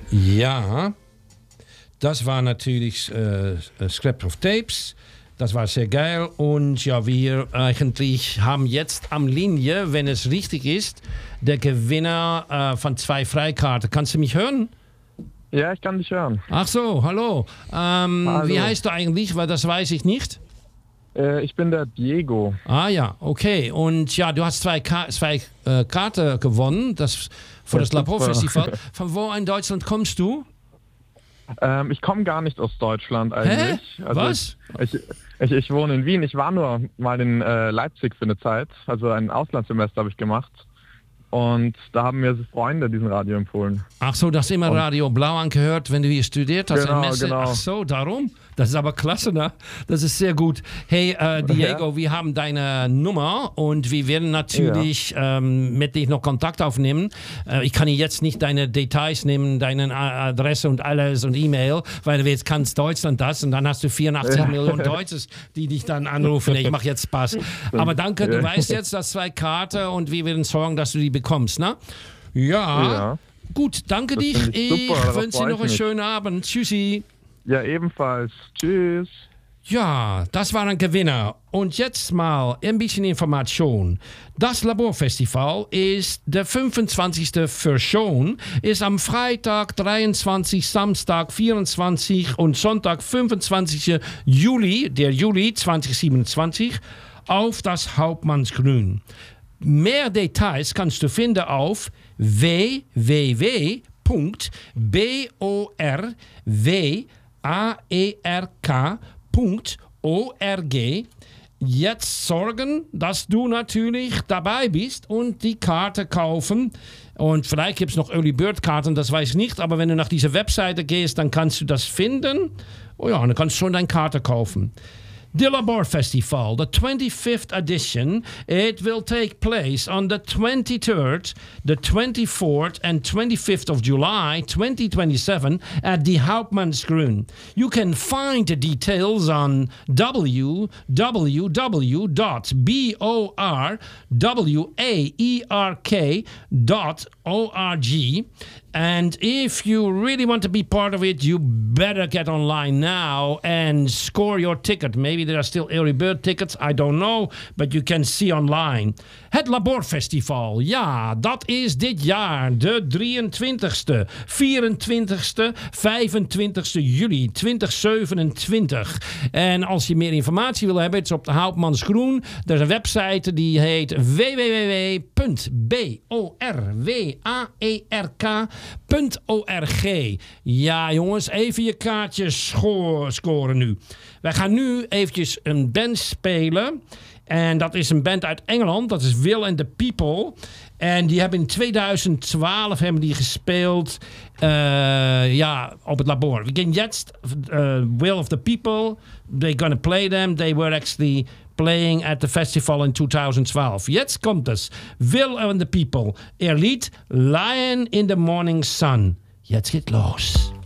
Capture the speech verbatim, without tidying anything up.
Ja, das war natürlich äh, Scrap of Tapes. Das war sehr geil. Und ja, wir eigentlich haben jetzt am Linie, wenn es richtig ist, der Gewinner äh, von zwei Freikarten. Kannst du mich hören? Ja, ich kann dich hören. Ach so, hallo. Ähm, hallo. Wie heißt du eigentlich? Weil das weiß ich nicht. Äh, ich bin der Diego. Ah ja, okay. Und ja, du hast zwei, Ka zwei äh, Karten gewonnen, das für Ja, das Labor Festival. Von wo in Deutschland kommst du? Ähm, ich komme gar nicht aus Deutschland eigentlich. Hä? Also Was? Ich, ich, ich, ich wohne in Wien. Ich war nur mal in äh, Leipzig für eine Zeit. Also ein Auslandssemester habe ich gemacht. Und da haben mir Freunde diesen Radio empfohlen. Ach so, du hast immer Radio Blau angehört, wenn du hier studiert hast. Genau, Messe. genau. Ach so, darum? Das ist aber klasse, ne? Das ist sehr gut. Hey, äh, Diego, ja. Wir haben deine Nummer und wir werden natürlich ja. ähm, mit dir noch Kontakt aufnehmen. Äh, ich kann jetzt nicht deine Details nehmen, deine Adresse und alles und E-Mail, weil du jetzt kannst Deutschland das und dann hast du vierundachtzig ja. Millionen Deutsches, die dich dann anrufen. Ich mache jetzt Spaß. Aber danke, du weißt jetzt, dass zwei Karten und wir werden sorgen, dass du die bekommst, ne? Ja. ja. Gut, danke das dich. Ich, ich wünsche dir noch einen mich. schönen Abend. Tschüssi. Ja, ebenfalls. Tschüss. Ja, das war ein Gewinner. Und jetzt mal ein bisschen Information. Das Laborfestival ist der fünfundzwanzigste für schon, ist am Freitag dreiundzwanzig, Samstag vierundzwanzig und Sonntag fünfundzwanzigsten Juli, der Juli zwanzig siebenundzwanzig, auf das Hauptmannsgrün. Mehr Details kannst du finden auf w w w punkt borw A E R K punkt org. Jetzt sorgen, dass du natürlich dabei bist und die Karte kaufen. Und vielleicht gibt es noch Early Bird Karten, das weiß ich nicht. Aber wenn du nach dieser Webseite gehst, dann kannst du das finden. Oh ja, dann kannst du schon deine Karte kaufen. The Labor Festival, the twenty-fifth edition, it will take place on the twenty-third, the twenty-fourth and twenty-fifth of July twenty twenty-seven at the Hauptmannsgrün. You can find the details on w w w dot borwerk dot org. And if you really want to be part of it, you better get online now and score your ticket. Maybe there are still early bird tickets, I don't know, but you can see online. Het Laborfestival, ja, dat is dit jaar de drieëntwintigste, vierentwintigste, vijfentwintigste juli twintig zevenentwintig. En als je meer informatie wil hebben, het is op de Hauptmannsgroen. Er is een website die heet w w w punt borwerk punt org. Ja, jongens, even je kaartjes scho- scoren nu. Wij gaan nu eventjes een band spelen. En dat is een band uit Engeland. Dat is Will and the People. En die hebben in tweeduizend twaalf hebben die gespeeld uh, ja, op het Labor. We gaan jetzt uh, Will of the People. They're gonna play them. They were actually playing at the festival in twenty twelve. Jetzt kommt es. Will and the People. Er Lied Lion in the Morning Sun. Jetzt geht los.